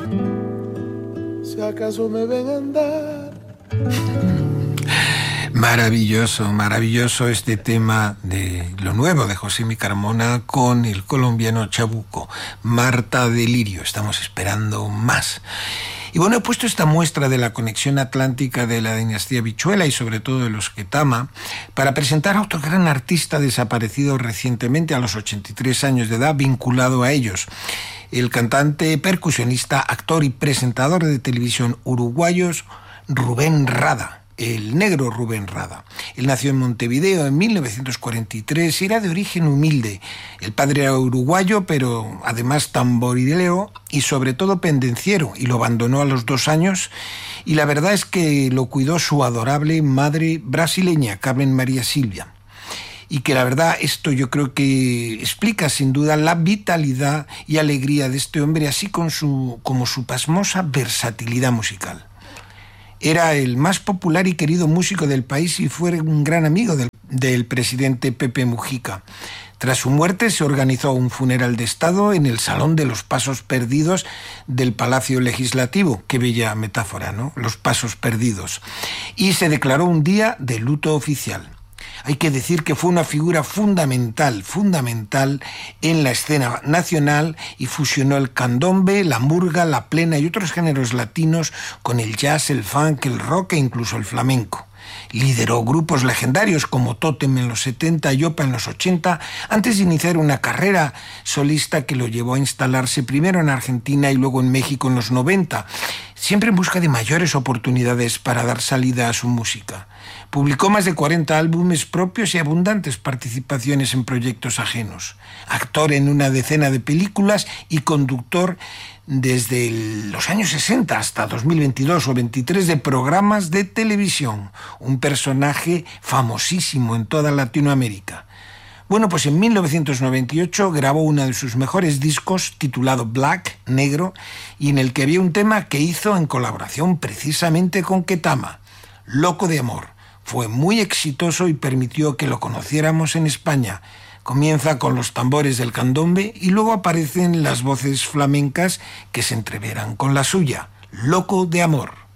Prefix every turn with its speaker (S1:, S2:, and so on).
S1: Si acaso me ven andar.
S2: Maravilloso, maravilloso este tema de lo nuevo de Josemi Carmona con el colombiano Chabuco, Marta de Lirio. Estamos esperando más. Y bueno, he puesto esta muestra de la conexión atlántica de la dinastía Bichuela y sobre todo de los Ketama para presentar a otro gran artista desaparecido recientemente a los 83 años de edad, vinculado a ellos. El cantante, percusionista, actor y presentador de televisión uruguayos Rubén Rada. El negro Rubén Rada. Él nació en Montevideo en 1943 y era de origen humilde. El padre era uruguayo, pero además tamborilero y sobre todo pendenciero, y lo abandonó a los 2 años. Y la verdad es que lo cuidó su adorable madre brasileña, Carmen María Silvia. Y que la verdad esto yo creo que explica sin duda la vitalidad y alegría de este hombre, así como su pasmosa versatilidad musical. Era el más popular y querido músico del país y fue un gran amigo del presidente Pepe Mujica. Tras su muerte se organizó un funeral de Estado en el Salón de los Pasos Perdidos del Palacio Legislativo. Qué bella metáfora, ¿no? Los Pasos Perdidos. Y se declaró un día de luto oficial. Hay que decir que fue una figura fundamental en la escena nacional y fusionó el candombe, la murga, la plena y otros géneros latinos con el jazz, el funk, el rock e incluso el flamenco. Lideró grupos legendarios como Tótem en los 70 y Opa en los 80, antes de iniciar una carrera solista que lo llevó a instalarse primero en Argentina y luego en México en los 90, siempre en busca de mayores oportunidades para dar salida a su música. Publicó más de 40 álbumes propios y abundantes participaciones en proyectos ajenos. Actor en una decena de películas y conductor desde los años 60 hasta 2022 o 23 de programas de televisión. Un personaje famosísimo en toda Latinoamérica. Bueno, pues en 1998 grabó uno de sus mejores discos titulado Black, Negro, y en el que había un tema que hizo en colaboración precisamente con Ketama, Loco de Amor. Fue muy exitoso y permitió que lo conociéramos en España. Comienza con los tambores del candombe y luego aparecen las voces flamencas que se entreveran con la suya, Loco de Amor.